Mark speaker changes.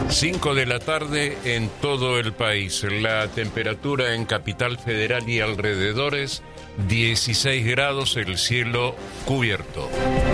Speaker 1: 5 de la tarde en todo el país. La temperatura en Capital Federal y alrededores, 16 grados, el cielo cubierto.